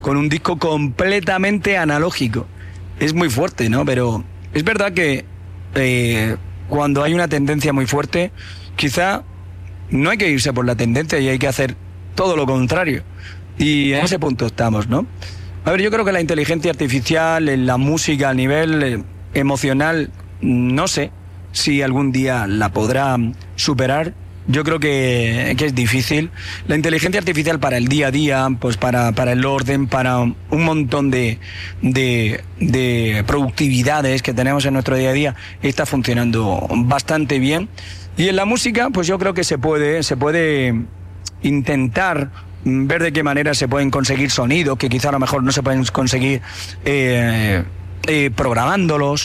con un disco completamente analógico. Es muy fuerte, ¿no? Pero es verdad que cuando hay una tendencia muy fuerte, quizá no hay que irse por la tendencia y hay que hacer todo lo contrario. Y en ese punto estamos, ¿no? A ver, yo creo que la inteligencia artificial en la música a nivel emocional, no sé si algún día la podrá superar. Yo creo que es difícil. La inteligencia artificial para el día a día, pues para el orden, para un montón de productividades que tenemos en nuestro día a día, está funcionando bastante bien. Y en la música, pues yo creo que se puede intentar ver de qué manera se pueden conseguir sonidos que quizá a lo mejor no se pueden conseguir programándolos.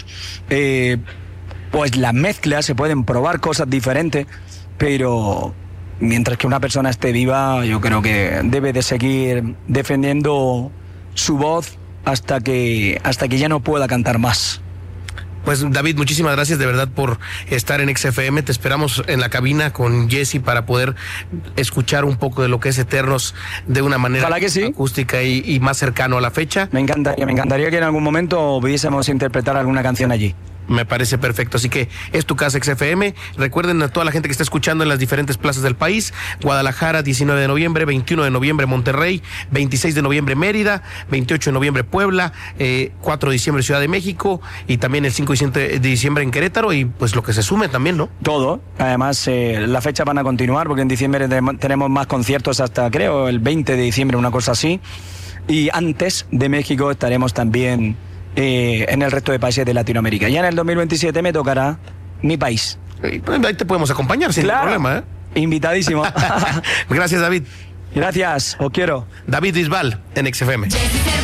Pues las mezclas, se pueden probar cosas diferentes. Pero mientras que una persona esté viva, yo creo que debe de seguir defendiendo su voz hasta que ya no pueda cantar más. Pues David, muchísimas gracias de verdad por estar en XFM. Te esperamos en la cabina con Jesse para poder escuchar un poco de lo que es Eternos de una manera acústica y más cercano a la fecha. Me encantaría que en algún momento pudiésemos interpretar alguna canción allí. Me parece perfecto, así que es tu casa XFM. Recuerden a toda la gente que está escuchando en las diferentes plazas del país: Guadalajara 19 de noviembre, 21 de noviembre Monterrey, 26 de noviembre Mérida, 28 de noviembre Puebla, 4 de diciembre Ciudad de México y también el 5 y 7 de diciembre en Querétaro, y pues lo que se sume también, ¿no? Todo, además las fechas van a continuar porque en diciembre tenemos más conciertos hasta creo el 20 de diciembre, una cosa así, y antes de México estaremos también en el resto de países de Latinoamérica. Ya en el 2027 me tocará mi país. Ahí te podemos acompañar sin problema, ¿eh? Invitadísimo. Gracias, David. Gracias, os quiero. David Bisbal en XFM.